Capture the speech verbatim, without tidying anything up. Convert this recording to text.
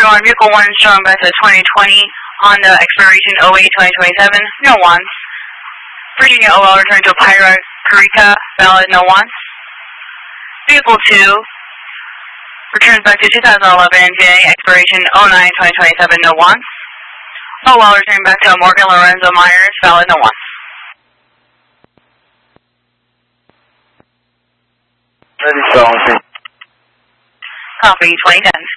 one, vehicle one showing back to twenty twenty, Honda expiration oh eight twenty twenty-seven, no ones. Virginia O L return to Pyra Carica, valid, no ones. Vehicle two returns back to two thousand eleven J, expiration oh nine twenty twenty-seven, no ones. O L returning back to Morgan Lorenzo Myers, valid, no ones. Ready, Solomon. Copy, twenty ten.